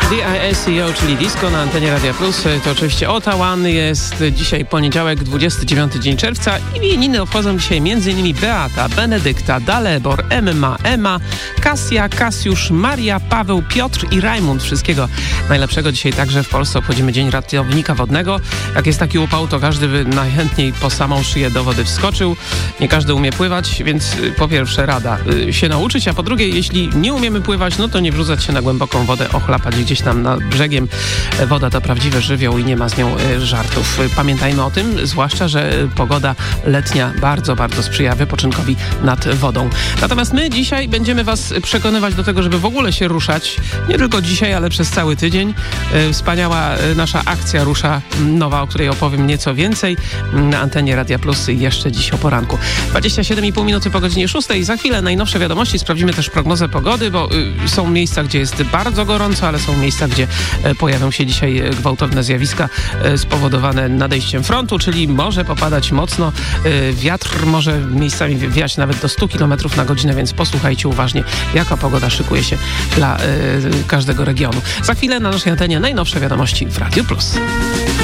DISCO, czyli disco na antenie Radia Plus. To oczywiście Ottawa. Jest dzisiaj poniedziałek, 29 dzień czerwca i imieniny obchodzą dzisiaj m.in. Beata, Benedykta, Dalebor, Emma, Kasia, Kasiusz, Maria, Paweł, Piotr i Rajmund. Wszystkiego najlepszego. Dzisiaj także w Polsce obchodzimy Dzień Ratownika Wodnego. Jak jest taki upał, to każdy by najchętniej po samą szyję do wody wskoczył. Nie każdy umie pływać, więc po pierwsze rada się nauczyć, a po drugie, jeśli nie umiemy pływać, no to nie wrzucać się na głęboką wodę, ochlapać gdzieś tam nad brzegiem. Woda to prawdziwy żywioł i nie ma z nią żartów. Pamiętajmy o tym, zwłaszcza, że pogoda letnia bardzo, bardzo sprzyja wypoczynkowi nad wodą. Natomiast my dzisiaj będziemy was przekonywać do tego, żeby w ogóle się ruszać. Nie tylko dzisiaj, ale przez cały tydzień. Wspaniała nasza akcja rusza, nowa, o której opowiem nieco więcej na antenie Radia Plus jeszcze dziś o poranku. 27,5 minuty po godzinie 6. Za chwilę najnowsze wiadomości. Sprawdzimy też prognozę pogody, bo są miejsca, gdzie jest bardzo gorąco, ale są miejsca, gdzie pojawią się dzisiaj gwałtowne zjawiska spowodowane nadejściem frontu, czyli może popadać mocno. Wiatr może miejscami wiać nawet do 100 km na godzinę, więc posłuchajcie uważnie, jaka pogoda szykuje się dla każdego regionu. Za chwilę na naszej antenie najnowsze wiadomości w Radiu Plus.